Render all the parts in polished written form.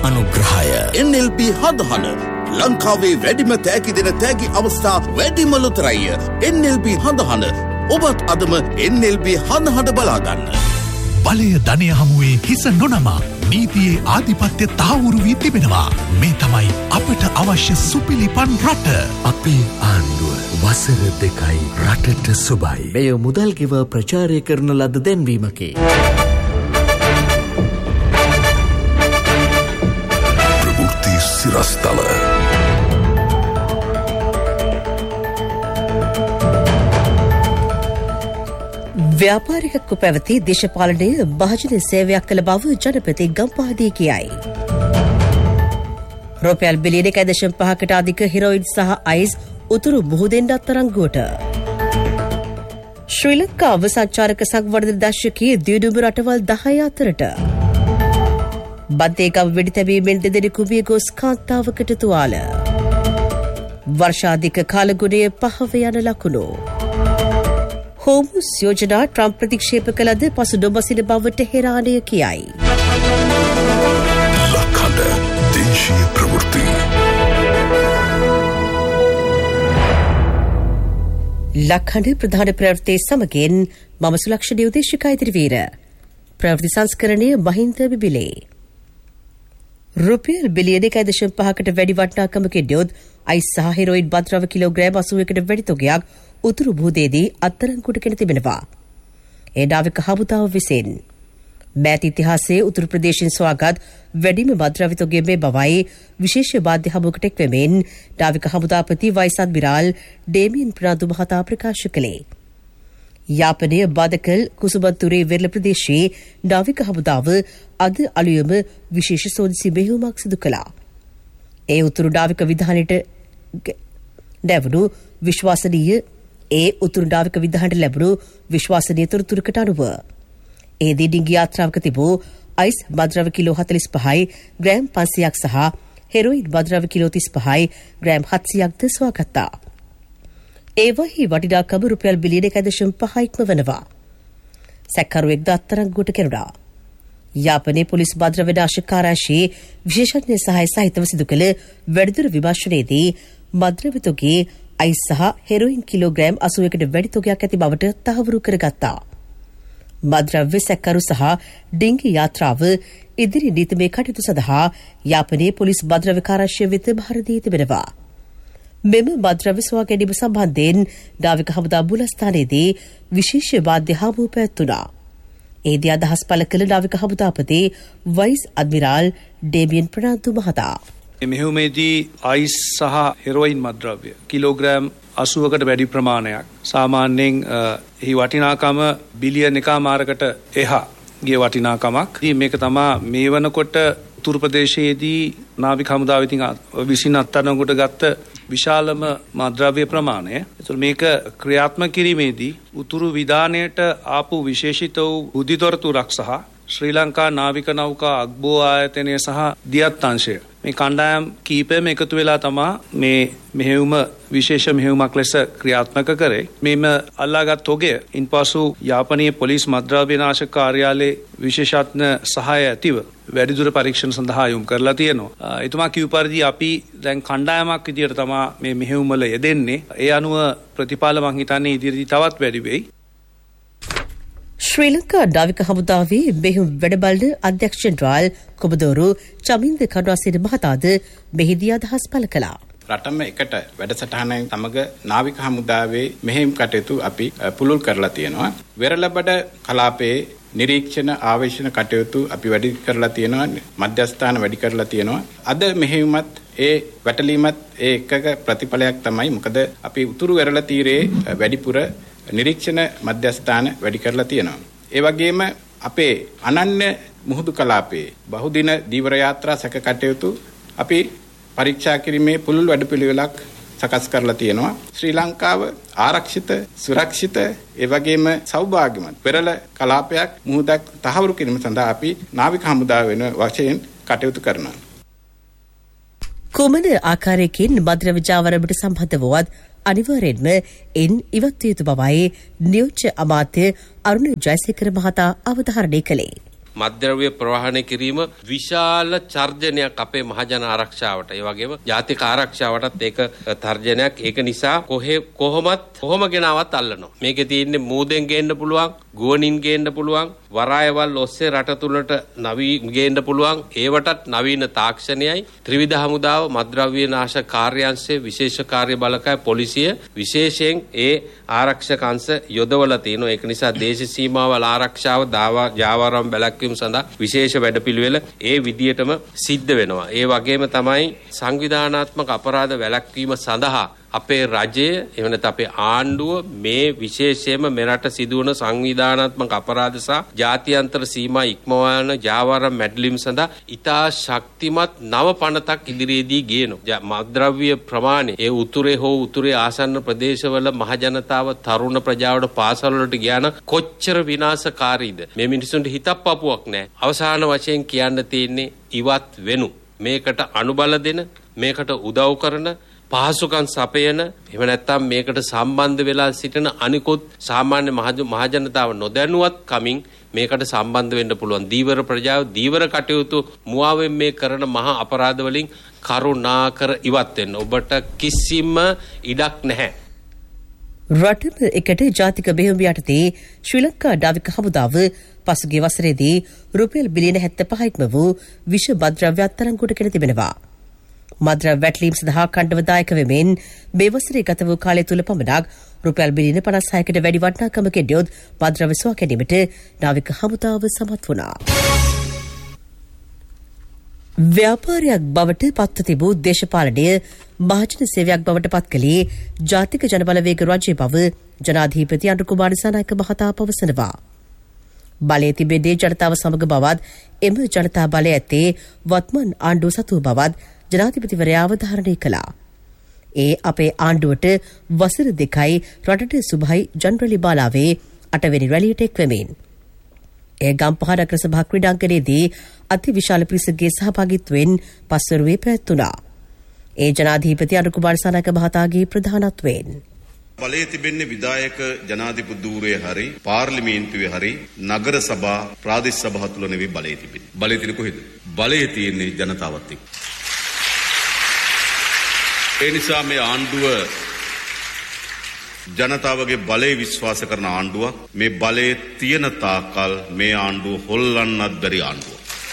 අනුග්‍රහය. NLP හදහන ලංකාවේ වැඩිම තෑගි දෙන තෑගි අවස්ථා වැඩිම ලොතරැය. NLP හදහන ඔබත් අදම NLP හදහට බලාගන්න. බලය ධනය හමුවේ හිස නොනමා නීතියේ ආධිපත්‍ය තහවුරු වී තිබෙනවා. මේ තමයි අපට අවශ්‍ය සුපිලිපන් රට. අපේ ආණ්ඩුව වසර 2යි රටට සුබයි. මෙය මුදල් ගෙව ප්‍රචාරය කරන ලද දැන්වීමකි. ප්‍රවෘත්ති සිරස්තල. ව්‍යාපාරිකයෙකු පැවති දේශපාලනයේ භාජන සේවයක් කළ බව ජනපති ගම්පහදී කියයි. රුපියල් බිලියන 1.5කට අධික හෙරොයින් සහ අයිස් උතුරු මුහුදෙන් අත්අඩංගුවට. ශ්‍රී ලංකාව සංචාරක සංවර්ධන දශකයේ දියුණුව රටවල් 10 අතරට. බන්තේගම වෙඩි තැබීමෙන් දෙදෙනෙකු මිය ගොස් කාන්තාවකට තුවාල. වර්ෂාධික කාලගුණය පහව යන ලකුණු. හෝමුස් යෝජනා ට්‍රම්ප් ප්‍රතික්ෂේප කළද පසු නොබසින බවට හෙරාණය කියයි. ලක්හඬ දේශීය ප්‍රවෘත්ති. ලක්හඬ ප්‍රධාන ප්‍රවෘත්ති සමගින් මම සුලක්ෂණ උදේශිකා ඉදිරිවීර. ප්‍රවෘත්ති සංස්කරණය මහින්ද බිබිලේ. රුපියල් බිලියන 1.5කට වැඩි වටිනාකමකින් යොත් අයිස් සහ හෙරොයින් බද්‍රව කිලෝග්‍රෑම් 80කට වැඩි තොගයක් උතුරු භූදේදී අත්අඩංගුවට ගෙන තිබෙනවා. ඒ නාවික හමුදාව විසින් මෑත ඉතිහාසයේ උතුරු ප්‍රදේශයෙන් සොයාගත් වැඩිම බද්‍රව තොගය මේ බවයි විශේෂ බාධ්‍ය හමුවකට එක්වෙමින් නාවික හමුදාපති වයිස් අද්මිරාල් ඩේමියන් ප්‍රනාන්දු මහතා ප්‍රකාශ කළේ. යාපනයේ බදකල් කුසුබන්තුරේ වෙරළ ප්‍රදේශයේ නාවික හමුදාව අද අලුයම විශේෂ සෝදිසි මෙහෙයුමක් සිදු කළා. ඒ උතුරු නාවික විධානයට ලැබුණු විශ්වාසනීය තොරතුරකට අනුව එහිදී ඩිංගි යාත්‍රාවක තිබූ අයිස් බද්‍රව කිලෝ 45යි ග්‍රෑම් 500ක් සහ හෙරොයින් බද්‍රව කිලෝ 35යි ග්‍රෑම් 700ක්ද සොයාගත්තා. ඒවහි වටිනාකම රුපියල් බිලියන 1.5ක්ම වනවා. සැකකරුවෙක්ද අත්අඩංගුවට කෙරුණා. යාපනයේ පොලිස් බද්‍රව විනාශ කාර්යාංශයේ විශේෂඥ සහාය සහිතව සිදු කළ වැඩිදුර විමර්ශනයේදී මද්‍රව තොගේ අයිස් සහ හෙරොයින් කිලෝග්‍රෑම් 80කට වැඩි තොගයක් ඇති බවට තහවුරු කරගත්තා. මද්‍රව්‍ය සැකකරු සහ ඩිංගි යාත්‍රාව ඉදිරි නීතිමය කටයුතු සඳහා යාපනයේ පොලිස් මද්‍රව්‍ය කාර්යාංශය වෙත බහර දී තිබෙනවා. මෙම මද්‍රව්‍ය සොයා ගැනීම සම්බන්ධයෙන් නාවික හමුදා මුලස්ථානයේදී විශේෂ බාධ්‍ය හමුව පැවැත්වුණා. එහිදී අදහස් පළ කළ නාවික හමුදාපති වයිස් අද්මිරාල් ඩේමියන් ප්‍රනාන්දු මහතා. මෙහෙයුමේදී අයිස් සහ හෙරොයින් මද්‍රව්‍ය කිලෝග්‍රෑම් 80කට වැඩි ප්‍රමාණයක් සාමාන්‍යයෙන් එහි වටිනාකම බිලියන 1.5කට එහා ගිය වටිනාකමක්. මේක තමයි මේ වනකොට උතුරු ප්‍රදේශයේදී නාවික හමුදාව විසින් අත්අඩංගුවට ගත්ත විශාලම මද්‍රව්‍ය ප්‍රමාණය. ඒතර මේක ක්‍රියාත්මක කිරීමේදී උතුරු විධානයට ආපු විශේෂිත වූ බුද්ධිතොරතුරක් සහ ශ්‍රී ලංකා නාවික නෞකා අග්බෝ ආයතනය සහ දියත් අංශය මේ කණ්ඩායම් කීපයම එකතු වෙලා තමයි මේ මෙහෙයුම විශේෂ මෙහෙයුමක් ලෙස ක්‍රියාත්මක කරේ. මේම අල්ලාගත් තොගය ඉන්පසු යාපනයේ පොලිස් මද්‍රව්‍ය විනාශක කාර්යාලයේ විශේෂඥ සහාය ඇතිව වැඩිදුර පරීක්ෂණ සඳහා යොමු කරලා තියෙනවා. එතුමා කිව් පරිදි අපි දැන් කණ්ඩායමක් විදියට තමයි මේ මෙහෙයුම වල යෙදෙන්නේ. ඒ අනුව ප්‍රතිඵල මං හිතන්නේ ඉදිරියට තවත් වැඩි වෙයි. ශ්‍රී ලංකා නාවික හමුදාවේ මෙහෙයුම් වැඩබලන අධ්‍යක්ෂ ජෙනරාල් කොමඩෝරු චමින්ද කරුණාසේන මහතාද මෙහිදී අදහස් පළ කළා. රටම එකට වැඩසටහනෙන් සමග නාවික හමුදාවේ මෙහෙයුම් කටයුතු අපි පුළුල් කරලා තියෙනවා. වෙරළබඩ කලාපයේ නිරීක්ෂණ ආවේශන කටයුතු අපි වැඩි කරලා තියෙනවා. මධ්‍යස්ථාන වැඩි කරලා තියෙනවා. අද මෙහෙයුමත් ඒ වැටලීමත් ඒ එකක ප්‍රතිඵලයක් තමයි. මොකද අපි උතුරු වෙරළ තීරයේ වැඩිපුර නිරීක්ෂණ මධ්‍යස්ථාන වැඩි කරලා තියෙනවා. ඒ වගේම අපේ අනන්‍ය මුහුදු කලාපයේ බහුදින දීවර යාත්‍රා සැක කටයුතු අපි පරීක්ෂා කිරීමේ පුළුල් වැඩපිළිවෙලක් සකස් කරලා තියෙනවා. ශ්‍රී ලංකාව ආරක්ෂිත, සුරක්ෂිත, ඒ වගේම සෞභාග්‍යමත් වෙරළ කලාපයක් මුහුදක් තහවුරු කිරීම සඳහා අපි නාවික හමුදාව වෙන වශයෙන් කටයුතු කරනවා. කුමන ආකාරයකින් මද්‍රව්‍ය ජාවාරමට සම්බන්ධ වුවත් අනිවාර්යෙන්ම ඉවත් යුතු බවයි නියෝජ්‍ය අමාත්‍ය අරුණ ජයසේකර මහතා අවධාරණය කළේ. මත්ද්‍රව්‍ය ප්‍රවාහනය කිරීම විශාල තර්ජනයක් අපේ මහජන ආරක්ෂාවට. ඒ වගේම ජාතික ආරක්ෂාවටත් ඒක තර්ජනයක්. ඒක නිසා කොහොම ගෙනාවත් අල්ලනවා. මේකේ තියෙන්නේ මූදෙන් ගේන්න පුළුවන්, ගුවනින් ගේන්න පුළුවන්, වරායවල් ඔස්සේ රට තුලට ගේන්න පුළුවන්. ඒවටත් නවීන තාක්ෂණයයි ත්‍රිවිධ හමුදාව මත්ද්‍රව්‍ය නාශක කාර්යාංශයේ විශේෂ කාර්ය බලකාය පොලිසිය විශේෂයෙන් ඒ ආරක්ෂක අංශ යොදවලා තියෙනවා. ඒක නිසා දේශ සීමාවල ආරක්ෂාව ජාවාරම් බැලැක්වීම සඳහා විශේෂ වැඩපිළිවෙල ඒ විදියටම සිද්ධ වෙනවා. ඒ වගේම තමයි සංවිධානාත්මක අපරාධ වැළැක්වීම සඳහා අපේ රජය එහෙම නැත්නම් අපේ ආණ්ඩුව මේ විශේෂයෙන්ම මෙරට සිදුවන සංවිධානාත්මක අපරාධ සහ ජාත්‍යන්තර සීමා ඉක්මවන ජාවාරම් මැඩලීම් සඳහා ඉතා ශක්තිමත් නව පනතක් ඉදිරියේදී ගේනවා. මත්ද්‍රව්‍ය ප්‍රමාණය ඒ උතුරේ හෝ උතුරේ ආසන්න ප්‍රදේශවල මහ ජනතාව තරුණ ප්‍රජාවට පාසල් වලට ගියාන කොච්චර විනාශකාරීද. මේ මිනිසුන්ට හිතක් පපුවක් නැහැ. අවසාන වශයෙන් කියන්න තියෙන්නේ ඉවත් වෙනු. මේකට අනුබල දෙන, මේකට උදව් කරන, පහසුකම් සපයන, එහෙම නැත්නම් මේකට සම්බන්ධ වෙලා සිටින අනිකුත් සාමාන්‍ය මහජනතාව නොදැනුවත් කමින් මේකට සම්බන්ධ වෙන්න පුළුවන්. දීවර ප්‍රජාව දීවර කටයුතු මුවාවෙන් මේ කරන මහා අපරාධ වලින් කරුණාකර ඉවත් වෙන්න. ඔබට කිසිම ඉඩක් නැහැ. රටම එකට ජාතික මෙහෙයුම් යටතේ ශ්‍රී ලංකා නාවික හමුදාව පසුගිය වසරේදී රුපියල් බිලියන 75ක්ම වූ විෂ මත්ද්‍රව්‍ය අත්අඩංගුවට ගෙන තිබෙනවා. මත්ද්‍රව්‍ය වැටලීම් සඳහා කණ්ඩව දායක වෙමින් මේ වසරේ ගත වූ කාලය තුල පමණක් රුපියල් බිලියන 56කට වැඩි වටිනාකමකින් යොත් මත්ද්‍රව්‍ය සොයා ගැනීමට නාවික හමුදාව සමත් වුණා. ව්‍යාපාරයක් බවට පත්ව තිබූ දේශපාලනය මහජන සේවයක් බවට පත් කළේ ජාතික ජනබලවේග රජයේ බව ජනාධිපති අනුර කුමාර දිසානායක මහතා පවසනවා. බලයේ තිබෙන්නේ ජනතාව සමග බවත් එම ජනතා බලය ඇත්තේ වත්මන් ආණ්ඩුව සතුව බවත් ජනාධිපතිවරයා අවධාරණය කළා. ඒ අපේ ආණ්ඩුවට වසර 2යි රටට සුභයි ජනරලි බාලාවේ 8 වෙනි රැළියට එක්වෙමින්. ඒ ගම්පහ නගර සභා ක්‍රීඩාංගණයේදී අති විශාල පිරිසකගේ සහභාගීත්වයෙන් පස්වරුවේ පැවැත්වුණා. ඒ ජනාධිපති අනුර කුමාර දිසානායක මහතාගේ ප්‍රධානත්වයෙන්. බලයේ තිබෙන්නේ විධායක ජනාධිපති ධූරයේ හරි පාර්ලිමේන්තුවේ හරි නගර සභා ප්‍රාදේශ සභා තුල නෙවෙයි බලයේ තිබෙන්නේ. බලයේ තියෙන්නේ කොහෙද? බලයේ තියෙන්නේ ජනතාවත් එක්ක. ඒ නිසා මේ ආණ්ඩුව ජනතාවගේ බලය විශ්වාස කරන ආණ්ඩුවක්. මේ බලයේ තියෙන තාකල් මේ ආණ්ඩුව හොල්ලන්නත් බැරි ආණ්ඩුවක්.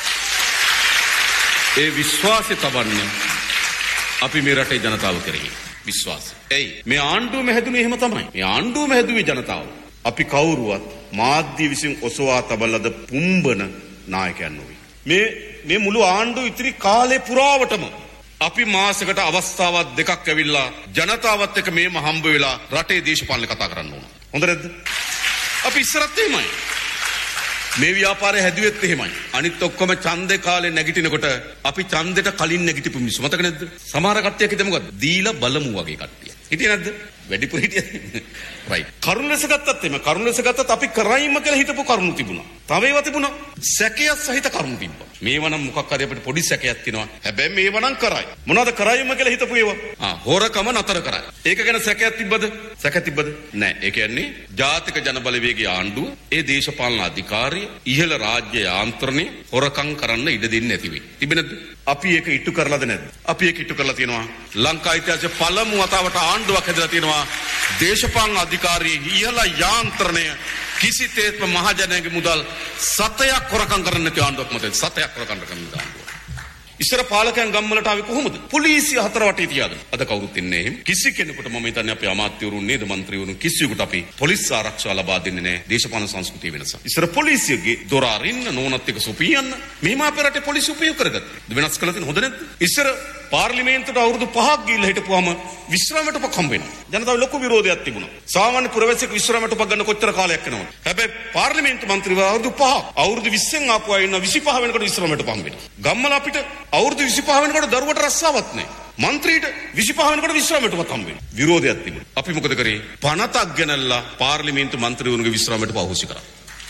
ඒ විශ්වාසය තබන්නේ අපි මේ රටේ ජනතාව කෙරෙහි. විශ්වාසය. එයි මේ ආණ්ඩුවම හැදුනේ එහෙම තමයි. මේ ආණ්ඩුවම හැදුවේ ජනතාව. අපි කවුරුවත් මාධ්‍ය විසින් ඔසවා තබලද පුම්බන නායකයන් නොවේ. මේ මුළු ආණ්ඩුව ඉතිරි කාලේ පුරාවටම අපි මාසයකට අවස්ථාවක් දෙකක් ඇවිල්ලා ජනතාවත් එක්ක මේම හම්බ වෙලා රටේ දේශපාලන කතා කරන්න ඕන. හොඳ නැද්ද? අපි ඉස්සරත් එහෙමයි. මේ ව්‍යාපාරය හැදුවෙත් එහෙමයි. අනිත් ඔක්කොම ඡන්දේ කාලේ නැගිටිනකොට අපි ඡන්දෙට කලින් නැගිටපු මිනිස්සු මතක නැද්ද? සමහර කට්ටියක් හිතේ මොකද? දීලා බලමු වගේ කට්ටිය. හිටියේ නැද්ද? වැඩිපුර හිටියද? රයිට්. කරුණ ලෙස ගත්තත් එම කරුණ ලෙස ගත්තත් අපි කරයිම කියලා හිතපු කරුණු තිබුණා. තව ඒවා තිබුණා. සැකයක් සහිත කරුණු තිබ්බා. මේවනම් මොකක් හරි අපිට පොඩි සැකයක් තියෙනවා. හැබැයි මේවනම් කරයි. මොනවද කරයිම කියලා හිතපු ඒවා? හොරකම නතර කරයි. ඒක ගැන සැකයක් තිබ්බද? සැක තිබ්බද? නෑ. ඒ කියන්නේ ජාතික ජනබලවේගයේ ආණ්ඩුව ඒ දේශපාලන අධිකාරිය ඉහළ රාජ්‍ය යාන්ත්‍රණය හොරකම් කරන්න ඉඩ දෙන්නේ නැති වෙයි. තිබෙනද? අපි ඒක ඉටු කරලාද නැද්ද? අපි ඒක ඉටු කරලා තියෙනවා. ලංකා ඉතිහාසයේ පළමු වතාවට ආණ්ඩුවක් හැදලා තියෙනවා. දේශපාලන අධිකාරියේ ඉහළ යාන්ත්‍රණය කිසිතේත්ම මහජනයාගේ මුදල් 7ක් හොරකම් කරන්න නැති ආණ්ඩුවක් මත 7ක් හොරකම් කරන ආණ්ඩුවක්. ඉස්සර පාලකයන් ගම්වලට ආවේ කොහොමද? පොලිසිය හතර වටේ තියාගෙන. අද කවුරුත් ඉන්නේ එහෙම. කිසි කෙනෙකුට මම හිතන්නේ අපේ අමාත්‍යවරුන් නේද മന്ത്രിවරුන් කිසියෙකුට අපි පොලිස් ආරක්ෂාව ලබා දෙන්නේ නැහැ. දේශපාලන සංස්කෘතිය වෙනස. ඉස්සර පොලිසියගේ දොර අරින්න නෝනත් එක්ක සුපියන්න. මෙහෙම අපේ රටේ පොලිසිය උපයෝග කරගත්තා. වෙනස් කළා තියෙන හොඳ නැද්ද? ඉස්සර පාර්ලිමේන්තුවට අවුරුදු 5ක් ගිහිල්ලා හිටපුවාම විශ්‍රාමයටපක් හම්බ වෙනවා. ජනතාව ලොකු විරෝධයක් තිබුණා. සාමාන්‍ය පුරවැසියෙක් විශ්‍රාමයටපක් ගන්න කොච්චර කාලයක් යනවද? හැබැයි පාර්ලිමේන්තු මන්ත්‍රීවරු අවුරුදු 5ක් අවුරුදු 20න් ආපු අය ඉන්න 25 වෙනකොට විශ්‍රාමයටපක් හම්බ වෙනවා. ගම්මල අපිට අවුරුදු 25 වෙනකොට දරුවට රස්සාවක් නැහැ. මන්ත්‍රීට 25 වෙනකොට විශ්‍රාමයටපක් හම්බ වෙනවා. විරෝධයක් තිබුණා. අපි මොකද කරේ? පනතක් ගෙනල්ලා පාර්ලිමේන්තු මන්ත්‍රීවරුන්ගේ විශ්‍රාමයටපක් අහෝසි කරා.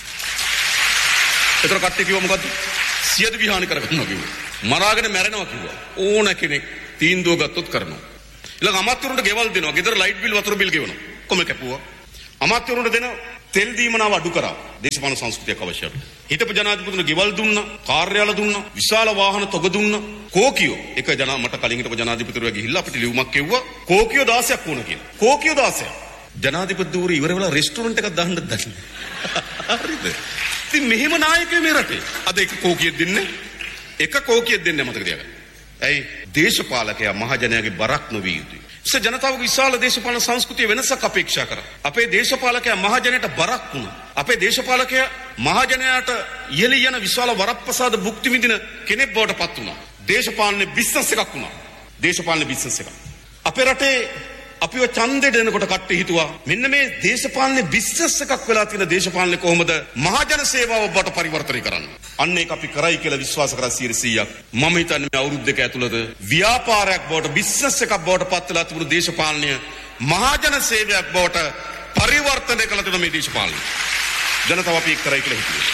ඒතර කට්ටිය කිව්වා මොකද්ද? සියද විහානි කරගන්නවා කිව්වා. මරාගෙන මැරෙනවා කිව්වා. ඕන කෙනෙක් තීන්දුව ගත්තොත් කරනවා. ඊළඟ අමාත්‍යවරුන්ට ගෙවල් දෙනවා. ගෙදර ලයිට් බිල් වතුර බිල් ගෙවනවා. කොහොම කැපුවා. අමාත්‍යවරුන්ට දෙන තෙල් දීමනාව අඩු කරා. දේශපාලන සංස්කෘතියක් අවශ්‍යයි. හිටපු ජනාධිපතිතුමා ගෙවල් දුන්නා, කාර්යාල දුන්නා, විශාල වාහන තොග දුන්නා. කෝකියෝ එක මට කලින් හිටපු ජනාධිපතිතුමා ගිහිල්ලා අපිට ලියුමක් කෙව්වා. කෝකියෝ 16ක් වුණා කියලා. කෝකියෝ 16ක්. ජනාධිපතිතුමා ඉවර වෙලා රෙස්ටුරන්ට් එකක් දාන්න දැන්. හරිද? ඉතින් මෙහෙම නායකයෝ මේ රටේ. අද එක කෝකියක් දෙන්නේ. එක කෝකියක් දෙන්නේ මතක තියාගන්න. ඇයි දේශපාලකයා මහජනයාගේ බරක් නොවිය යුතුයි. ජනතාවගේ විශාල දේශපාලන සංස්කෘතිය වෙනසක් අපේක්ෂා කරා. අපේ දේශපාලකයා මහජනයට බරක් වුණා. අපේ දේශපාලකයා මහජනයාට ඉහළ යන විශාල වරප්‍රසාද භුක්ති විඳින කෙනෙක් බවට පත් වුණා. දේශපාලනේ බිස්නස් එකක් වුණා. දේශපාලනේ බිස්නස් එකක්. අපේ රටේ අපිව ඡන්දෙ දෙනකොට කට්ටිය හිතුවා මෙන්න මේ දේශපාලනේ බිස්නස් එකක් වෙලා තියෙන දේශපාලනේ කොහොමද මහජන සේවාව බවට පරිවර්තනය කරන්නේ. අන්න ඒක අපි කරයි කියලා විශ්වාස කරා 100%ක්. මම හිතන්නේ මේ අවුරුදු දෙක ඇතුළත ව්‍යාපාරයක් බවට බිස්නස් එකක් බවට පත් වෙලා තිබුණු දේශපාලනය මහජන සේවයක් බවට පරිවර්තනය කළ තුන මේ දේශපාලනය. ජනතාව අපි කරයි කියලා හිතුවා.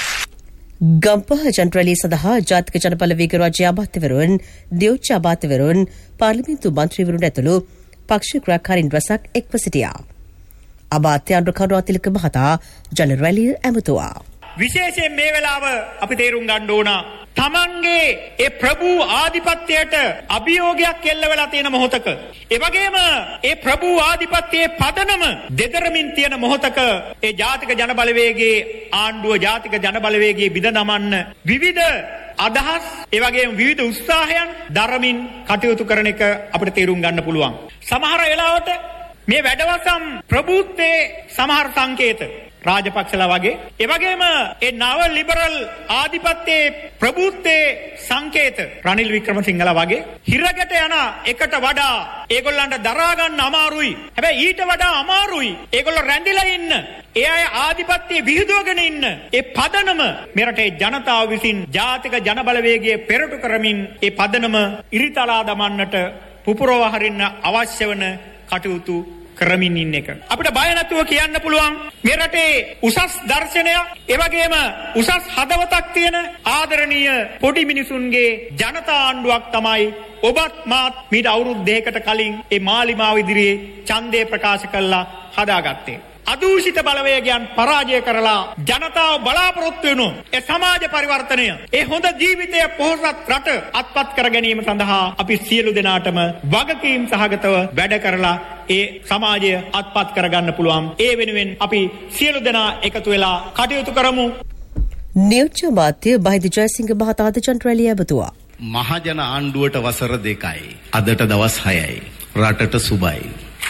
ගම්පහ ජනරැලිය සඳහා ජාතික ජනබලවේග රාජ්‍ය අමාත්‍යවරුන්, නියෝජ්‍ය අමාත්‍යවරුන්, පාර්ලිමේන්තු මන්ත්‍රීවරුන් ඇතුළු පක්ෂ ක්‍රියාකාරීන් රැසක් එක්ව සිටියා. අමාත්‍ය අනුර කරුණාතිලක මහතා ජනරැලිය ඇමතුවා. විශේෂයෙන් මේ වෙලාව අපි තේරුම් ගන්න ඕන තමන්ගේ ඒ ප්‍රභූ ආධිපත්‍යයට අභියෝගයක් එල්ල වෙලා තියෙන මොහොතක ඒ වගේම ඒ ප්‍රභූ ආධිපත්‍යයේ පදනම දෙදරමින් තියෙන මොහොතක ඒ ජාතික ජනබලවේගයේ ආණ්ඩුව ජාතික ජනබලවේගයේ බිඳ නමන්න විවිධ අදහස් ඒ වගේම විවිධ උත්සාහයන් දරමින් කටයුතු කරන එක අපිට තේරුම් ගන්න පුළුවන්. සමහර වෙලාවට මේ වැඩවසම් ප්‍රභූත්වයේ සමහර සංකේත රාජපක්ෂලා වගේ ඒ වගේම ඒ නව ලිබරල් ආධිපත්‍යයේ ප්‍රභූත්වයේ සංකේත රනිල් වික්‍රමසිංහලා වගේ හිරකට යන එකට වඩා ඒගොල්ලන්ට දරා ගන්න අමාරුයි. හැබැයි ඊට වඩා අමාරුයි ඒගොල්ලෝ රැඳිලා ඉන්න ඒ අය ආධිපත්‍යයේ විහිදුවගෙන ඉන්න ඒ පදනම මෙරටේ ජනතාව විසින් ජාතික ජනබලවේගයේ පෙරටු කරමින් ඒ පදනම ඉරිතලා දමන්නට පුපුරව හරින්න අවශ්‍ය වන කටයුතු කරමින් ඉන්න එක. අපිට බය නැතුව කියන්න පුළුවන් මේ රටේ උසස් දර්ශනයක් ඒ වගේම උසස් හදවතක් තියෙන ආදරණීය පොඩි මිනිසුන්ගේ ජනතා ආණ්ඩුවක් තමයි ඔබත් මාත් මීට අවුරුදු දෙකකට කලින් ඒ මාලිමාව ඉදිරියේ ඡන්දය ප්‍රකාශ කළා හදාගත්තේ. අදූෂිත බලවේගයන් පරාජය කරලා ජනතාව බලාපොරොත්තු වෙනු ඒ සමාජ පරිවර්තනය ඒ හොඳ ජීවිතය පොහොසත් රට අත්පත් කර ගැනීම සඳහා අපි සියලු දෙනාටම වගකීම් සහගතව වැඩ කරලා ඒ සමාජය අත්පත් කරගන්න පුළුවන්. ඒ වෙනුවෙන් අපි සියලු දෙනා එකතු වෙලා කටයුතු කරමු. නියෝජ්‍ය අමාත්‍ය බහිද ජයසිංහ මහතාද ජනරැලිය ඇමතුවා. මහජන ආණ්ඩුවට වසර 2යි. අදට දවස් 6යි. රටට සුබයි.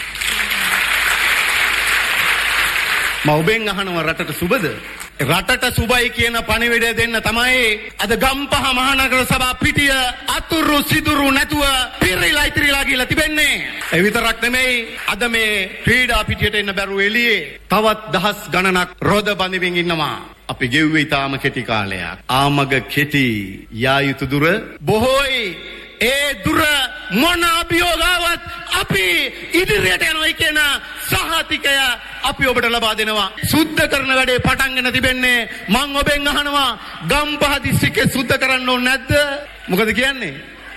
ඔබෙන් අහනවා රටට සුබද? රටට සුබයි කියන පණිවිඩය දෙන්න තමයි අද ගම්පහ මහනගර සභා පිටිය අතුරු සිදුරු නැතුව පිරිලා ඉතිරිලා ගිහලා තිබෙන්නේ. ඒ විතරක් නෙමෙයි අද මේ ක්‍රීඩා පිටියට එන්න බැරුව එළියේ තවත් දහස් ගණනක් රොද බඳින්මින් ඉන්නවා. අපි ගෙව්වේ ඊටාම කෙටි කාලයක්. ආමග කෙටි යා යුතු දුර බොහෝයි. ඒ දුර මොන අභියෝගාවත් අපි ඉදිරියට යනවා කියන සහතිකය අපි ඔබට ලබා දෙනවා. සුද්ධ කරන වැඩේ පටන්ගෙන තිබෙන්නේ. මං ඔබෙන් අහනවා ගම්පහ දිස්ත්‍රික්කේ සුද්ධ කරන්න ඕනේ නැද්ද? මොකද කියන්නේ?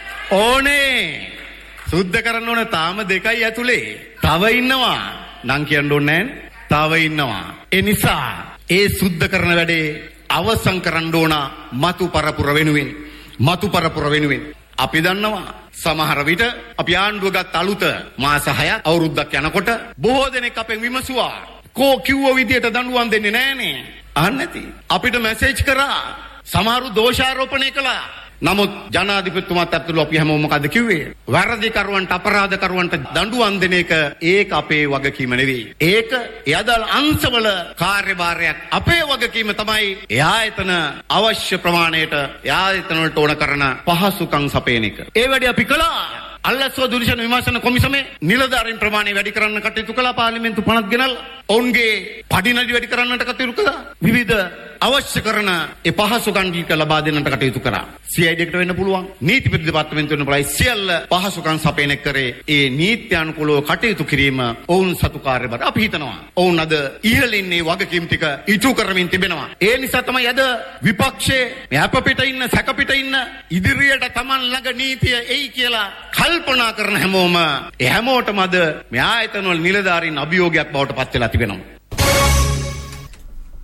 ඕනේ. සුද්ධ කරන්න ඕනේ. තාම 2යි ඇතුලේ. තව ඉන්නවා. නම් කියන්න ඕනේ නැහැ. තව ඉන්නවා. ඒ නිසා ඒ සුද්ධ කරන වැඩේ අවසන් කරන්න ඕන මතු පරපුර වෙනුවෙන්. මතු පරපුර වෙනුවෙන්. අපි දන්නවා සමහර විට අපි ආණ්ඩුව ගත් අලුත මාස 6ක් අවුරුද්දක් යනකොට බොහෝ දෙනෙක් අපෙන් විමසුවා කෝ කිව්ව විදියට දඬුවම් දෙන්නේ නැහනේ. අහන්න නැති. අපිට මැසේජ් කරා. සමහරු දෝෂාරෝපණය කළා. නමුත් ජනාධිපතිතුමාත් අත්තුළු අපි හැමෝම මොකද කිව්වේ? වැරදිකරුවන්ට අපරාධකරුවන්ට දඬුවම් දෙන එක ඒක අපේ වගකීම නෙවෙයි. ඒක යදල් අංශවල කාර්යභාරයක්. අපේ වගකීම තමයි ඒ ආයතන අවශ්‍ය ප්‍රමාණයට ඒ ආයතන වලට ඕන කරන පහසුකම් සපයන එක. ඒ වැඩේ අපි කළා. අල්ලස්ව දුෂණ විමර්ශන කොමිසමේ නිලධාරීන් ප්‍රමාණය වැඩි කරන්න කටයුතු කළා. පාර්ලිමේන්තු පනත් ගෙනල්ලා ඔවුන්ගේ පඩිනඩි වැඩි කරන්නට කටයුතු කළා. විවිධ අවශ්‍ය කරන ඒ පහසුකම් ටික ලබා දෙන්නට කටයුතු කරා. CID එකට වෙන්න පුළුවන්. නීති දෙපාර්තමේන්තුව වෙන්න පුළුවන්. සියල්ල පහසුකම් සපයන කරේ ඒ නීත්‍යානුකූලව කටයුතු කිරීම ඔවුන් සතු කාර්යබර. අපි හිතනවා ඔවුන් අද ඉහළින් මේ වගකීම් ටික ඉටු කරමින් තිබෙනවා. ඒ නිසා තමයි අද විපක්ෂයේ මේ අප පිට ඉන්න සැක පිට ඉන්න ඉදිරියට Taman ළඟ නීතිය එයි කියලා කල්පනා කරන හැමෝම ඒ හැමෝටම අද මේ ආයතන වල නිලධාරීන් අභියෝගයක් බවට පත් වෙලා තිබෙනවා.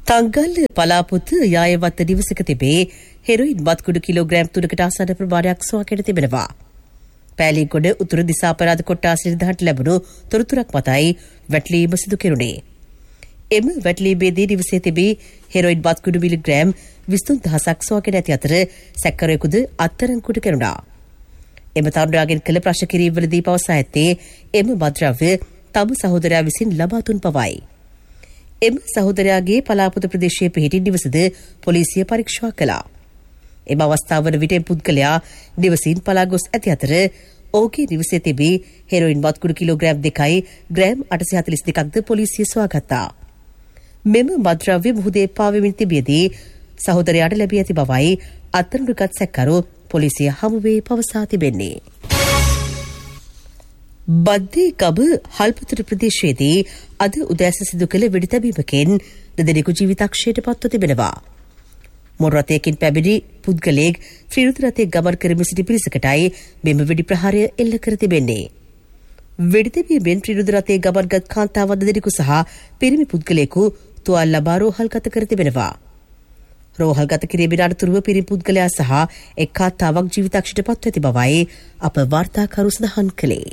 තංගල්ල පලාපොත යායවත්ත නිවසක තිබේ හෙරොයින් මත්කුඩු කිලෝග්‍රෑම් 3කට ආසන්න ප්‍රමාණයක් සොයාගෙන තිබෙනවා. පෑලිගොඩ උතුරු දිසාපරාධ කොට්ටාස නිලධාරීන්ට ලැබුණු තොරතුරක් මතයි වැටලීම සිදු කෙරුණේ. එම වැටලීමේදී නිවසේ තිබී හෙරොයින් මත්කුඩු මිලිග්‍රෑම් 23000ක් සොයාගෙන ඇති අතර සැකකරුවෙකුද අත්අඩංගුවට කෙරුණා. එම තරුණයාගෙන් කළ ප්‍රශ්න කිරීමවලදී පවසා ඇත්තේ එම මත්ද්‍රව්‍ය තම සහෝදරයා විසින් ලබා දුන් බවයි. එම සහෝදරයාගේ පලාපොත ප්‍රදේශයේ පිහිටි නිවසද පොලිසිය පරීක්ෂා කළා. එම අවස්ථාවන විට පුද්ගලයා නිවසින් පලා ගොස් ඇති අතර ඔහුගේ නිවසේ තිබී හෙරොයින් මත්කුඩු කිලෝග්‍රෑම් 2යි ග්‍රෑම් 842ක්ද පොලිසිය සොයාගත්තා. මෙම මත්ද්‍රව්‍ය මුහුදේ පාවෙමින් තිබියදී සහෝදරයාට ලැබී ඇති බවයි අත්අඩංගුගත් සැකකරු පොලිසිය හමුවේ පවසා තිබෙන්නේ. බද්දේ ගම හල්පතුර ප්‍රදේශයේදී අද උදෑස සිදු කළ වෙඩි තැබීමකින් දෙදෙනෙකු ජීවිතක්ෂයට පත්ව තිබෙනවා. මොටර රථයකින් පැමිණි පුද්ගලයෙක් ත්‍රිරුත රථයේ ගමන් කරමින් සිටි පිරිසකටයි මෙම වෙඩි ප්‍රහාරය එල්ල කර තිබෙන්නේ. වෙඩි තැබීමෙන් ත්‍රිරුත රථයේ ගමන්ගත් කාන්තාවන් දෙදෙනෙකු සහ පිරිමි පුද්ගලයෙකු තුවාල ලබා රෝහල්ගත කර තිබෙනවා. රෝහල්ගත කිරීමෙන් අනතුරුව පිරිමි පුද්ගලයා සහ එක් කාන්තාවක් ජීවිතක්ෂයට පත්ව ඇති බවයි අප වාර්තාකරු සඳහන් කළේ.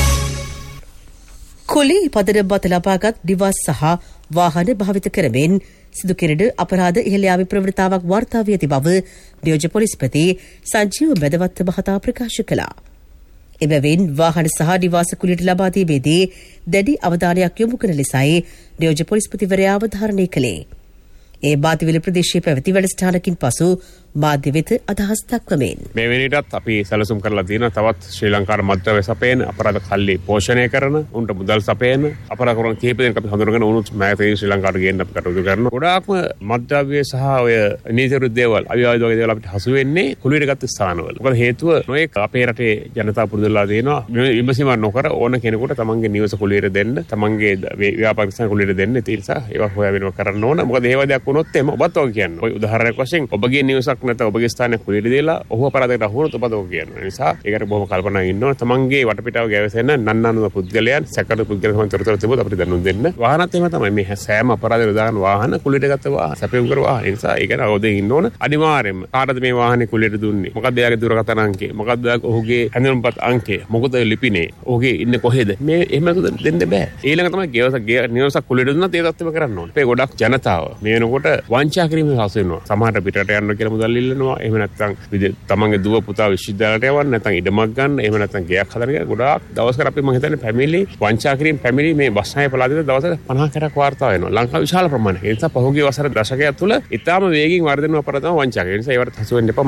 කොළේ පදනම් මත ලබාගත් ඩිවයිස් සහ වාහන භාවිත කරමින් සිදු කෙරෙන අපරාධ ඉහළ යාමේ ප්‍රවණතාවක් වාර්තා වී ඇති බව නියෝජ්‍ය පොලිස්පති සංජීව මෙදවත්ත මහතා ප්‍රකාශ කළා. එබැවින් වාහන සහ ඩිවයිස් කුලියට ලබා දීමේදී දැඩි අවධානයක් යොමු කරන ලෙසයි නියෝජ්‍ය පොලිස්පතිවරයා අවධාරණය කළේ. ඒ බාතිවිල ප්‍රදේශයේ පැවති වැඩසටහනකින් පසු මාධ්‍ය වෙත අදහස් දක්වමින් මේ වෙනකොටත් අපි සැලසුම් කරලා තියෙන තවත් ශ්‍රී ලංකාවේ මත්ද්‍රව්‍ය සපයන අපරාධ කල්ලි පෝෂණය කරන උන්ට මුදල් සපයන අපරාධ කරන කීප දෙනෙක් අපි හඳුනගෙන උනුත් මෑතේ ශ්‍රී ලංකාවට ගේන්න අපි කටයුතු කරනවා. ගොඩාක්ම මත්ද්‍රව්‍ය සහ ඔය නීති විරුද්ධ දේවල් අවිවාද වගේ දේවල් අපිට හසු වෙන්නේ කුලියට ගත්ත ස්ථානවල. මොකද හේතුව නොඑක අපේ රටේ ජනතාව පුරුදුලා දෙනවා විමසීම නොකර ඕන කෙනෙකුට තමන්ගේ නිවස කුලියට දෙන්න, තමන්ගේ ව්‍යාපාරික ස්ථාන කුලියට දෙන්න. ඒ නිසා ඒවා හොයාගෙන කරන්න ඕන. මොකද ඒව දෙයක් වුණොත් එම ඔබත් ඔය කියන්නේ. ඔය උදාහරණයක් වශයෙන් ඔබගේ නිවසක් නැත ඔබගේ ස්ථානයක් කුලියට දීලා ඔහු අපරාධයකට අහු වුණොත් ඔබත් ඔය කියන්නේ. ඒ නිසා ඒකට බොහොම කල්පනාවෙන් ඉන්න ඕන. තමන්ගේ වටපිටාව ගැවසෙන නන්නනුව පුද්ගලයන් සැකකරු පුද්ගලයන් සමන් තොරතුරු තිබුත් අපිට දැනුම් දෙන්න. වාහනත් එහෙම තමයි. මේ සෑම අපරාධයකට දාන වාහන කුලියට ගත්ත වාහන සැපයුම් කර වාහන. ඒ නිසා ඒක අවදෙන් ඉන්න ඕන. අනිවාර්යයෙන්ම කාටද මේ වාහනේ කුලියට දුන්නේ? මොකක්ද එයාගේ දුරකථන අංකය? මොකක්ද ඔහුගේ හැඳුනුම්පත් අංකය? මොකද ලිපිනේ? ඔහුගේ ඉන්නේ කොහෙද? මේ එහෙම දෙන්න බෑ. ඊළඟ තමයි නිවසක් කුලියට දුන්නත් ඒ තත්ත්වෙම කරන්න ඕනේ. අපේ ගොඩක් ජනතාව මේ වෙනකොට වංචා කිරීමේ හසු වෙනවා. සමහරට පිටරට යන්න කියලා මුදල් ඉල්ලනවා. එහෙම නැත්නම් තමන්ගේ දුව පුතා විශ්වවිද්‍යාලයට යවන්න නැත්නම් ඉඩමක් ගන්න. එහෙම නැත්නම් ගෙයක් හදන්න කියලා ගොඩාක් දවස්කර අපි මම හිතන්නේ පැමිණිලි වංචා කිරීම පැමිණිලි මේ බස්නායක පළාතේ දවසට 50කට වාර්තා වෙනවා. ලංකාව විශාල ප්‍රමාණයක්. ඒ නිසා පහුගිය වසර දශකයක් තුළ ඉතාම වේගින් වර්ධනය වන අපරාධ වංචා. ඒ නිසා ඒවට හසු වෙන්න එපා.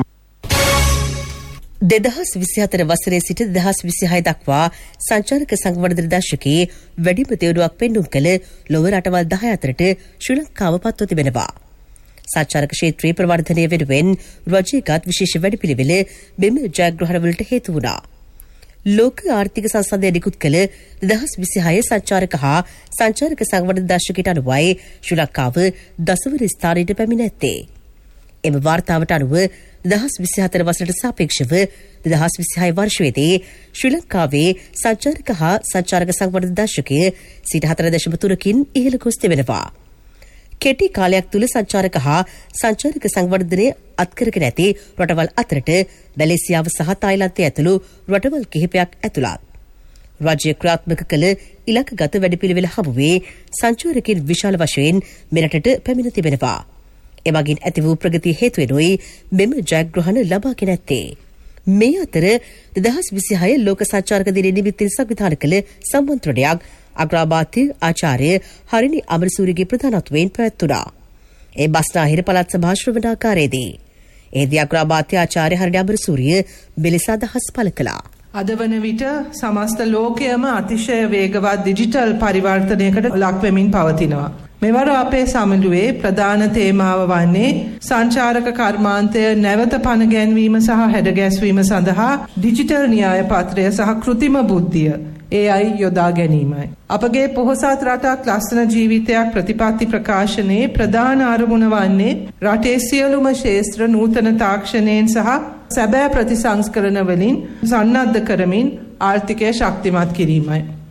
2024 වසරේ සිට 2026 දක්වා සංචාරක සංවර්ධන දශකයේ වැඩිම දියුණුවක් පෙන්නුම් කළ ලොව රටවල් 10 අතරට ශ්‍රී ලංකාව පත්ව තිබෙනවා. සංචාරක ක්ෂේත්‍රයේ ප්‍රවර්ධනය වෙනුවෙන් රජයේගත් විශේෂ වැඩපිළිවෙල මෙම ජයග්‍රහණවලට හේතු වුණා. ලෝක ආර්ථික සංසන්දය නිකුත් කළ 2026 සංචාරක හා සංචාරක සංවර්ධන දශකයට අනුවයි ශ්‍රී ලංකාව දසවන ස්ථානයට පැමිණ ඇත්තේ. එම වාර්තාවට අනුව 2024 වසරට සාපේක්ෂව 2026 වර්ෂයේදී ශ්‍රී ලංකාවේ සංචාරක හා සංචාරක සංවර්ධන දශකය 4.3කින් ඉහළ ගොස් තිබෙනවා. කෙටි කාලයක් තුළ සංචාරක හා සංචාරක සංවර්ධනය අත්කරගෙන ඇති රටවල් අතරට මැලේසියාව සහ තායිලන්තය ඇතුළු රටවල් කිහිපයක් ඇතුළත්. රාජ්‍ය ක්‍රියාත්මක කළ ඉලක්කගත වැඩපිළිවෙල හමුවේ සංචාරකයන් විශාල වශයෙන් මෙරටට පැමිණ තිබෙනවා. එමගින් ඇති වූ ප්‍රගතිය හේතුවෙනුයි මෙම ජයග්‍රහණ ලබාගෙන ඇත්තේ. මේ අතර 2026 ලෝක සංචාරක දිනය නිමිත්තෙන් සංවිධානය කළ සම්මන්ත්‍රණයක් අග්‍රාමාත්‍ය ආචාර්ය හරිනි අමරසූරිගේ ප්‍රධානත්වයෙන් පැවැත්වුණා. ඒ බස්නාහිර පළාත් සභා ශ්‍රවණාකාරයේදී. එහිදී අග්‍රාමාත්‍ය ආචාර්ය හරිනි අමරසූරිය මෙලෙස අදහස් පළ කළා. අද වන විට සමස්ත ලෝකයම අතිශය වේගවත් ඩිජිටල් පරිවර්තනයකට ලක් වෙමින් පවතිනවා. මෙවර අපේ සමුළුවේ ප්‍රධාන තේමාව වන්නේ සංචාරක කර්මාන්තය නැවත පණ ගැන්වීම සහ හැඩගැස්වීම සඳහා ඩිජිටල් න්‍යාය පත්‍රය සහ කෘත්‍රිම බුද්ධිය AI යොදා ගැනීමයි. අපගේ පොහොසත් රටක් ලස්සන ජීවිතයක් ප්‍රතිපත්ති ප්‍රකාශනයේ ප්‍රධාන අරමුණ වන්නේ රටේ සියලුම ක්ෂේත්‍ර නූතන තාක්ෂණයෙන් සහ සැබෑ ප්‍රතිසංස්කරණ වලින් සන්නද්ධ කරමින් ආර්ථිකය ශක්තිමත් කිරීමයි.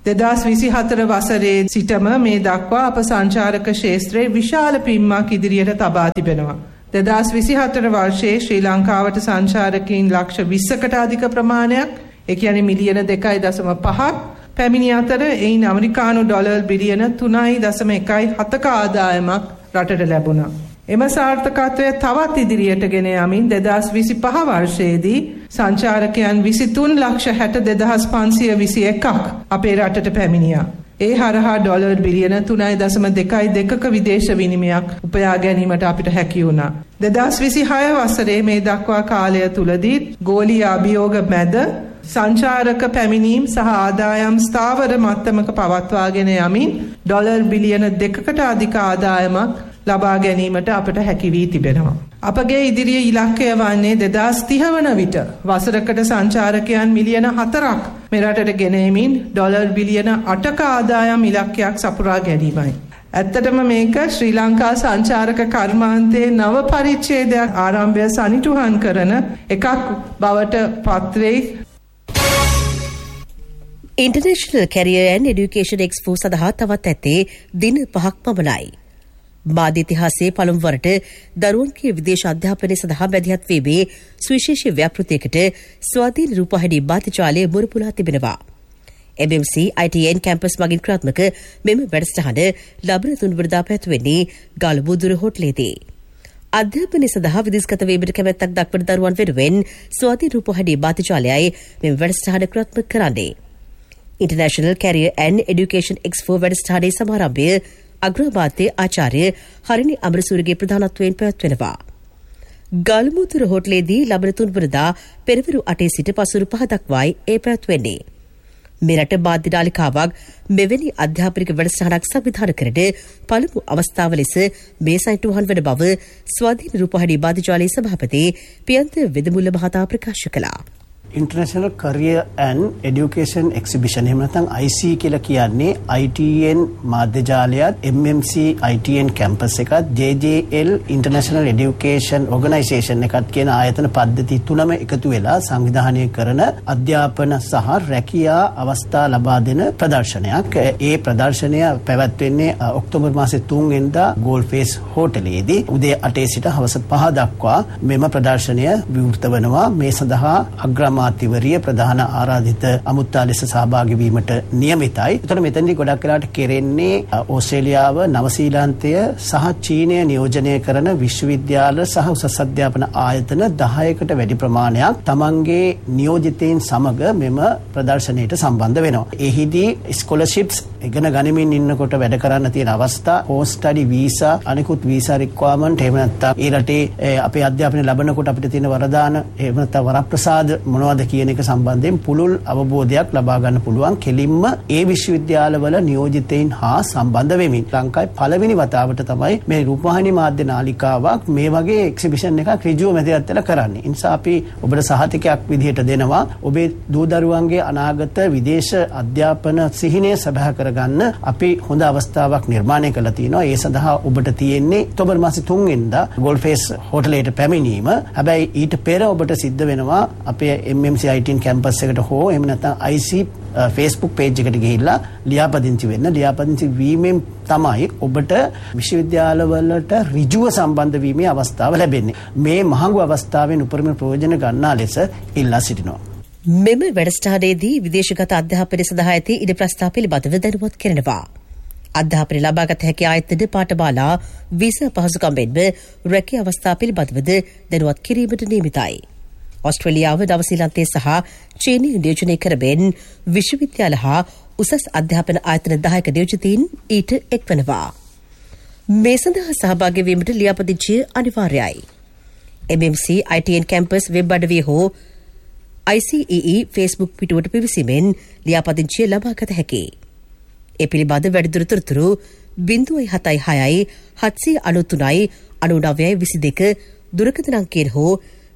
2024 වසරේ සිටම මේ දක්වා අප සංචාරක ක්ෂේත්‍රයේ විශාල පිම්මක් ඉදිරියට තබා තිබෙනවා. 2024 වර්ෂයේ ශ්‍රී ලංකාවට සංචාරකයින් ලක්ෂ 20කට අධික ප්‍රමාණයක්, ඒ කියන්නේ මිලියන 2.5ක් පැමිණි අතර එයින් ඇමරිකානු ඩොලර් බිලියන 3.1ක ආදායමක් රටට ලැබුණා. එම සාර්ථකත්වය තවත් ඉදිරියට ගෙන යමින් 2025 වර්ෂයේදී සංචාරකයන් 23,62,521ක් අපේ රටට පැමිණියා. ඒ හරහා ඩොලර් බිලියන 3.2ක විදේශ විනිමයක් උපයා ගැනීමට අපිට හැකි වුණා. 2026 වසරේ මේ දක්වා කාලය තුලදී ගෝලීය අභියෝග මැද සංචාරක පැමිණීම් සහ ආදායම් ස්ථාවර මට්ටමක පවත්වාගෙන යමින් ඩොලර් බිලියන 2කට අධික ආදායමක් ලබා ගැනීමට අපට හැකි වී තිබෙනවා. අපගේ ඉදිරියේ ඉලක්කය වන්නේ 2030 වන විට වසරකට සංචාරකයන් මිලියන 4ක් මෙරටට ගෙනෙමින් ඩොලර් බිලියන 8ක ආදායම් ඉලක්කයක් සපුරා ගැනීමයි. ඇත්තටම මේක ශ්‍රී ලංකා සංචාරක කර්මාන්තයේ නව පරිච්ඡේදයක් ආරම්භය සනිටුහන් කරන එකක් බවට පත්වෙයි. International Career and Education Expo සඳහා තවත් ඇත්තේ දින 5ක් පමණයි. මාධ්‍ය ඉතිහාසයේ පළමු වරට දරුවන්ගේ විදේශ අධ්‍යාපනය සඳහා මැදිහත් වීමේ සුවිශේෂී ව්‍යාපෘතියකට ස්වාධීන රූපවාහිනී බාධජාලය මුරපුලා තිබෙනවා. MMC ITN කැම්පස් මගින් ක්‍රියාත්මක මෙම වැඩසටහන ලබන 3 වෙනිදා පැවැත්වෙන්නේ ගල්මුදුර හෝටලයේදී. අධ්‍යාපනය සඳහා විදේශගත වීමට කැමැත්තක් දක්වන දරුවන් වෙනුවෙන් ස්වාධීන රූපවාහිනී බාධජාලයයි මෙම වැඩසටහන ක්‍රියාත්මක කරන්නේ. International Career and Education Expo වැඩසටහනේ සමාරම්භය අග්‍රාමාත්‍ය ආචාර්ය හරිනි අමරසූරිගේ ප්‍රධානත්වයෙන් පැවැත්වෙනවා. ගල්මුදුර හෝටලයේදී ලබන 3 වෙනිදා පෙරවරු 8 සිට පසුරු 5 දක්වායි ඒ පැවැත්වෙන්නේ. මෙරට මාධ්‍ය නාලිකාවක් මෙවැනි අධ්‍යාපනික වැඩසටහනක් සංවිධානය කරන පළමු අවස්ථාව ලෙස මේ සයිටුහන් වන බව ස්වාධීන රූපවාහිනී බාධජාලයේ සභාපති පියන්ත වෙදමුල්ල මහතා ප්‍රකාශ කළා. International Career and Education Exhibition එහෙම නැත්නම් IC කියලා කියන්නේ ITN මාධ්‍ය ජාලයත් MMC ITN කැම්පස් එකත් JJL International Education Organisation එකත් කියන ආයතන පද්ධති තුනම එකතු වෙලා සංවිධානය කරන අධ්‍යාපන සහ රැකියා අවස්ථා ලබා දෙන ප්‍රදර්ශනයක්. ඒ ප්‍රදර්ශනය පැවැත්වෙන්නේ ඔක්තෝබර් මාසයේ 3 වෙනිදා ගෝල්ෆේස් හෝටලයේදී උදේ 8 සිට හවස 5 දක්වා මෙම ප්‍රදර්ශනය විවෘත වෙනවා. මේ සඳහා අග්‍රාමාත්‍යවරිය ප්‍රධාන ආරාධිත අමුත්තා ලෙස සහභාගී වීමට නියමිතයි. ඒතර මෙතනදී ගොඩක් වෙලාට කෙරෙන්නේ ඕස්ට්‍රේලියාව, නවසීලන්තය සහ චීනය නියෝජනය කරන විශ්වවිද්‍යාල සහ උසස් අධ්‍යාපන ආයතන 10කට වැඩි ප්‍රමාණයක් තමන්ගේ නියෝජිතයින් සමග මෙම ප්‍රදර්ශනයට සම්බන්ධ වෙනවා. එහිදී ස්කෝලර්ෂිප්ස් ඉගෙන ගනිමින් ඉන්නකොට වැඩ කරන්න තියෙන අවස්ථා, පෝස්ට් ස්ටඩි වීසා, අනිකුත් වීසා රික්වයර්මන්ට්, එහෙම නැත්නම් ඒ රටේ අපේ අධ්‍යාපනය ලැබනකොට අපිට තියෙන වරදාන, එහෙම නැත්නම් වරප්‍රසාද මොනවද කියන එක සම්බන්ධයෙන් පුළුල් අවබෝධයක් ලබා ගන්න පුළුවන් කෙලින්ම ඒ විශ්වවිද්‍යාලවල නියෝජිතයින් හා සම්බන්ධ වෙමින්. ලංකාවේ පළවෙනි වතාවට තමයි මේ රූපවාහිනී මාධ්‍ය නාලිකාවක් මේ වගේ එක්සිබිෂන් එකක් ඍජුව මැදිහත් වෙලා කරන්නේ. ඒ නිසා අපි ඔබට සහතිකයක් විදිහට දෙනවා. ඔබේ දූ දරුවන්ගේ අනාගත විදේශ අධ්‍යාපන සිහිනය සබහා කරගන්න අපි හොඳ අවස්ථාවක් නිර්මාණය කළා තියෙනවා. ඒ සඳහා ඔබට තියෙන්නේ ඔක්තෝබර් මාසේ 3 වෙනිදා ගෝල්ෆේස් හෝටලයට පැමිණීම. හැබැයි ඊට පෙර ඔබට සිද්ධ වෙනවා අපේ MMC ITN කැම්පස් එකට හෝ එහෙම නැත්නම් IC Facebook page එකට ගිහිල්ලා ලියාපදිංචි වෙන්න. ලියාපදිංචි වීමෙන් තමයි ඔබට විශ්වවිද්‍යාලවලට ඍජුව සම්බන්ධ වීමේ අවස්ථාව ලැබෙන්නේ. මේ මහඟු අවස්ථාවෙන් උපරිම ප්‍රයෝජන ගන්නා ලෙස ඉල්ලා සිටිනවා. මෙම වැඩසටහනේදී විදේශගත අධ්‍යාපනය සඳහා ඇති ඉඩ ප්‍රස්ථා පිළිබඳව දැනුවත් කරනවා. අධ්‍යාපනය ලබාගත හැකි ආයතන පාඨමාලා වීසා පහසුකම් මෙන්ම රැකිය අවස්ථා පිළිබඳවද දැනුවත් කිරීමට නියමිතයි. ඔස්ට්‍රේලියාව, නවසීලන්තය සහ චීනය නියෝජනය කරමින් විශ්වවිද්‍යාල හා උසස් අධ්‍යාපන ආයතන 10ක නියෝජිතයින් ඊට එක්වනවා. මේ සඳහා සහභාගී වීමට ලියාපදිංචිය අනිවාර්යයි. MMC ITN කැම්පස් වෙබ් අඩවිය හෝ ICEE Facebook පිටුවට පිවිසීමෙන් ලියාපදිංචිය ලබාගත හැකියි. ඒ පිළිබඳ වැඩිදුර තොරතුරු 076 793 9922 දුරකථන අංකයෙන් හෝ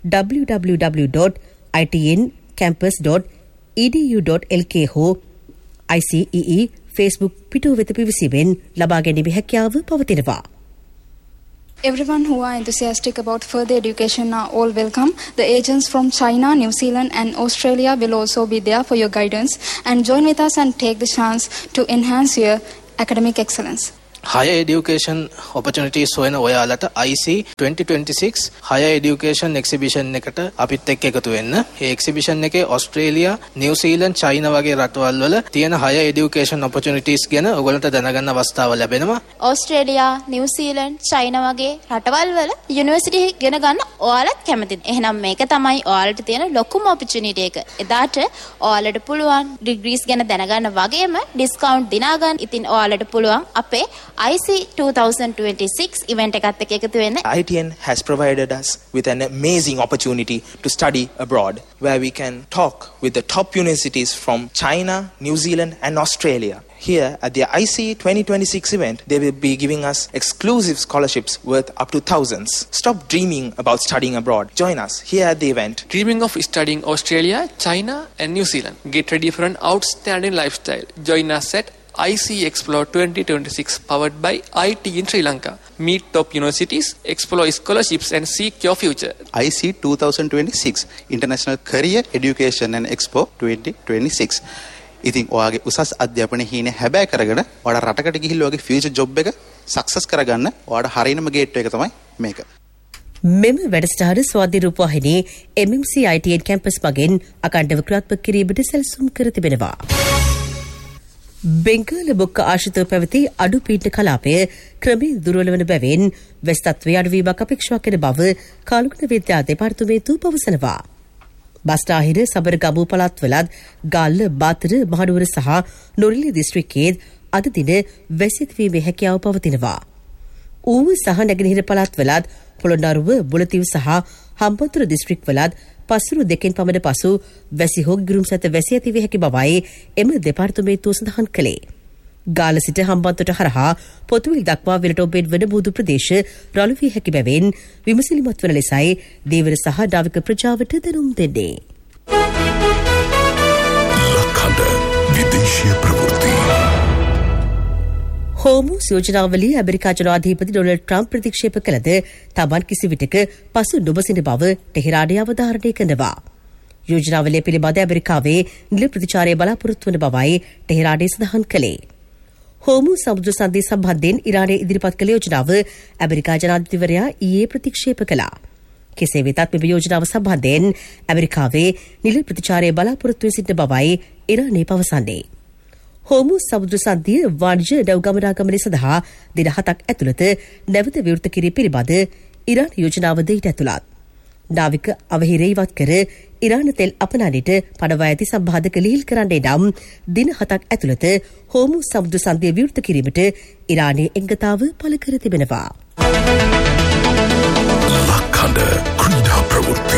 www.itncampus.edu.lk හෝ ICEE Facebook පිටුව වෙත පිවිසීමෙන් ලබා ගැනීමේ හැකියාව පවතිනවා. Everyone who are enthusiastic about further education are all welcome. The agents from China, New Zealand and Australia will also be there for your guidance. And join with us and take the chance to enhance your academic excellence. Higher education opportunities සොයන ඔයාලට IC 2026 higher education exhibition එකට අපිත් එක්ක එකතු වෙන්න. මේ exhibition එකේ Australia, New සීලන්ත, China වගේ රටවල් වල තියෙන higher education opportunities ගැන ඔයගොල්ලන්ට දැනගන්න අවස්ථාව ලැබෙනවා. ඔස්ට්‍රේලියා, නිව් සීලන්ත, චයිනා වගේ රටවල් වල යුනිවර්සිටි ඉගෙන ගන්න ඔයාලත් කැමතිද? එහෙනම් මේක තමයි ඔයාලට තියෙන ලොකුම opportunity එක. එදාට ඔයාලට පුළුවන් degrees ගැන දැනගන්න වගේම discount දිනා ගන්න. ඉතින් ඔයාලට පුළුවන් අපේ IC 2026 event එකත් එක්ක එකතු වෙන්න. ITN has provided us with an amazing opportunity to study abroad, where we can talk with the top universities from China, New Zealand and Australia. Here at the IC 2026 event, they will be giving us exclusive scholarships worth up to thousands. Stop dreaming about studying abroad. Join us here at the event. Dreaming of studying Australia, China and New Zealand? Get ready for an outstanding lifestyle. Join us at IC Explore 2026 powered by IT in Sri Lanka. Meet top universities, explore scholarships and seek your future. IC 2026 International Career Education and Expo 2026. ඉතින් ඔයාගේ උසස් අධ්‍යාපනයේ හීනේ හැබෑ කරගෙන ඔයාලා රටකට ගිහිල්ලා ඔයාගේ ෆියුචර් ජොබ් එක සක්සස් කරගන්න ඔයාලා හරියනම ගේට් එක තමයි මේක. මෙම වැඩසටහන ස්වාධීන රූපවාහිනී MMC ITN කැම්පස් මගින් අකණ්ඩව ක්‍රියාත්මක කිරීමට සැලසුම් කර තිබෙනවා. බෙන්ගාල බොක්ක ආශ්‍රිතව පැවති අඩු පීඩන කලාපය ක්‍රමයෙන් දුර්වල වන බැවින් වෙස් තත්ත්වයේ අඩුවීමක් අපේක්ෂා කරන බව කාලගුණ විද්‍යා දෙපාර්තමේන්තුව පවසනවා. බස්නාහිර සබරගමු පළාත්වලත් ගාල්ල, බාතර, මහනුවර සහ නොරිලි දිස්ත්‍රික්කයේ අද දින වැසි ඇතිවීමේ හැකියාව පවතිනවා. ඌව සහ නැගෙනහිර පළාත්වලත් පොළොන්නරුව, බුලතිව් සහ හම්බන්තොට දිස්ත්‍රික්වලත් පසුරු දෙකෙන් පමණ පසු වැසි හෝ ගිරුම් සත වැසි ඇතිවිය හැකි බවයි එම දෙපාර්තමේන්තුව සඳහන් කළේ. ගාල සිට හම්බන්තොට හරහා පොතුවිල් දක්වා වෙලට ඔබෙන් වන බුදු ප්‍රදේශ රළු වී හැකි බැවින් විමසිලිමත් වන ලෙසයි දේවර සහ නාවික ප්‍රජාවට දැනුම් දෙන්නේ. ලක්හඬ විදේශීය ප්‍රවෘත්ති. හෝමස් යෝජනාවලිය ඇමරිකා ජනාධිපති ඩොනල්ඩ් ට්‍රම්ප් ප්‍රතික්ෂේප කළද තමන් කිසි විටක පසු නොබසින බව ටෙහෙරානය අවධාරණය කරනවා. යෝජනාවලිය පිළිබඳ ඇමරිකාවේ නිල ප්‍රතිචාරය බලාපොරොත්තු වන බවයි ටෙහෙරානය සඳහන් කළේ. හෝමස් සමුද්‍ර සන්ධිය සම්බන්ධයෙන් ඉරානය ඉදිරිපත් කළ යෝජනාව ඇමරිකා ජනාධිපතිවරයා ඊයේ ප්‍රතික්ෂේප කළා. කෙසේ වෙතත් මෙම යෝජනාව සම්බන්ධයෙන් ඇමරිකාවේ නිල ප්‍රතිචාරය බලාපොරොත්තු වී සිටින බවයි ඉරානය පවසන්නේ. හෝමස් සමුද්‍ර සන්ධිය වාණිජ්‍ය නැව් ගමනාගමනය සඳහා දින 7ක් ඇතුළත නැවත විවෘත කිරීම පිළිබඳ ඉරාන යෝජනාවද ඊට ඇතුළත්. නාවික අවහිරය ඉවත් කර ඉරාන තෙල් අපනන්නට පනවා ඇති සම්බාධක ලිහිල් කරන්නේ නම් දින 7ක් ඇතුළත හෝමස් සමුද්‍ර සන්ධිය විවෘත කිරීමට ඉරානයේ එංගතාව පළ කර තිබෙනවා. ලක්හඬ ක්‍රීඩා ප්‍රවෘත්ති.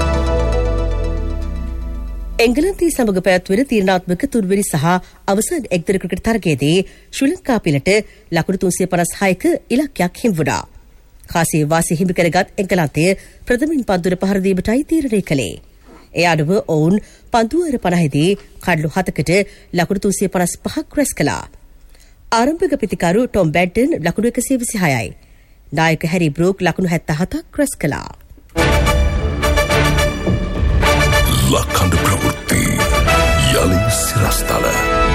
එංගලන්තයේ සමග පැවැත්වෙන තීරණාත්මක තුන්වෙනි සහ අවසන් එක්දින ක්‍රිකට් තරගයේදී ශ්‍රී ලංකා පිලට ලකුණු 356ක ඉලක්කයක් හිමි වුණා. කාසිය වාසිය හිමි කරගත් එංගලන්තය ප්‍රථමින් පන්දුර පහර දීමටයි තීරණය කළේ. ඒ අනුව ඔවුන් පන්දුවර 50දී කඩලු 7කට ලකුණු 355ක් රැස් කළා. ආරම්භක පිතිකරු ටොම් බැඩ්ටන් ලකුණු 126යි. නායක හැරි බ්‍රෝක් ලකුණු 77ක් රැස් කළා. ලක්හඬ ප්‍රවෘත්ති යලි සිරස්තල.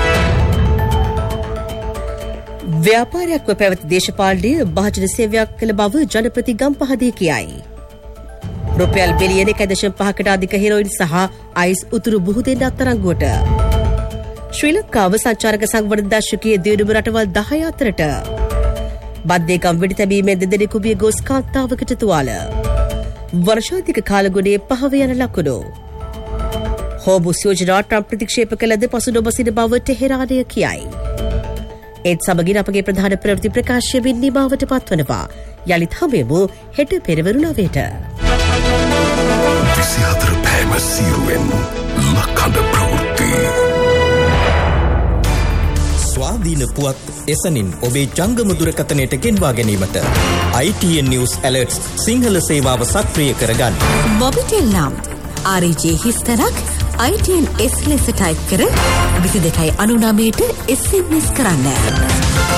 ව්‍යාපාරයක්ව පැවති දේශපාලනය භාජන සේවයක් කළ බව ජනපති ගම්පහදී කියයි. රුපියල් බිලියන 1.5කට අධික හෙරොයින් සහ අයිස් උතුරු බුහුදෙන් අත්අඩංගුවට. ශ්‍රී ලංකාව සංචාරක සංවර්ධන දශකයේ දියුණුව රටවල් 10 අතරට. බද්දේගම් වෙඩි තැබීමෙන් දෙදෙනෙකු මිය ගොස් කාන්තාවකට තුවාල. වර්ෂාධික කාලගුණයේ 5 යන ලකුණු. හෝමස් යෝජනා ට්‍රම්ප් ප්‍රතික්ෂේප කළද පසු නොබසින බව ටෙහෙරානය කියයි. ඒත් සමගින් අපගේ ප්‍රධාන ප්‍රවෘත්ති ප්‍රකාශයමින් නිමාවට පත්වනවා. යළිත් හමුවෙමු හෙට පෙරවරු 9ට. 24 පෑම සීරුවෙන් ලක්හඬ ප්‍රවෘත්ති. ස්වාධීන පුවත් එසනින් ඔබේ ජංගම දුරකථනයට ගෙන්වා ගැනීමට ITN News Alerts සිංහල සේවාව සක්‍රිය කරගන්න. මොබිටෙල් නම් RJ හිස්තරක් ITN S ලෙස ටයිප් කර 22.99ට SMS කරන්න.